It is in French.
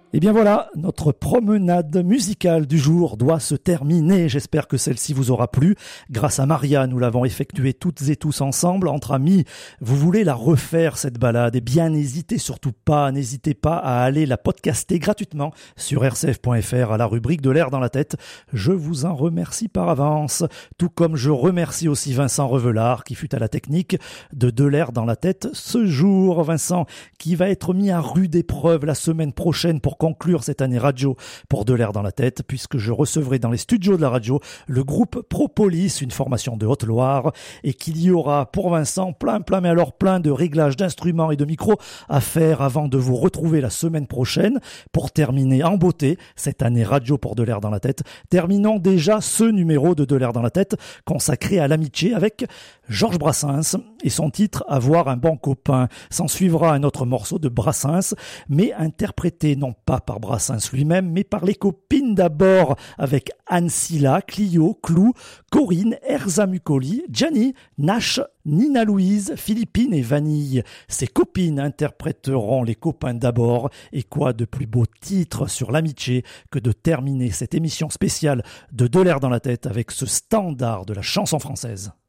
Et bien voilà, notre promenade musicale du jour doit se terminer. J'espère que celle-ci vous aura plu. Grâce à Maria, nous l'avons effectuée toutes et tous ensemble, entre amis. Vous voulez la refaire, cette balade? Eh bien, n'hésitez pas à aller la podcaster gratuitement sur rcf.fr à la rubrique de l'air dans la tête. Je vous en remercie par avance. Tout comme je remercie aussi Vincent Revelard, qui fut à la technique de l'air dans la tête ce jour. Vincent, qui va être mis à rude épreuve la semaine prochaine pour conclure cette année radio pour De l'air dans la tête, puisque je recevrai dans les studios de la radio le groupe Propolis, une formation de Haute-Loire, et qu'il y aura pour Vincent plein de réglages d'instruments et de micros à faire avant de vous retrouver la semaine prochaine pour terminer en beauté cette année radio pour De l'air dans la tête. Terminons déjà ce numéro de l'air dans la tête consacré à l'amitié avec Georges Brassens et son titre « Avoir un bon copain ». S'en suivra un autre morceau de Brassens, mais interprété non pas par Brassens lui-même, mais par les copines d'abord, avec Anne Silla, Clio, Clou, Corinne, Erza Mucoli, Gianni, Nash, Nina Louise, Philippine et Vanille. Ces copines interpréteront les copains d'abord. Et quoi de plus beau titre sur l'amitié que de terminer cette émission spéciale de l'air dans la tête avec ce standard de la chanson française.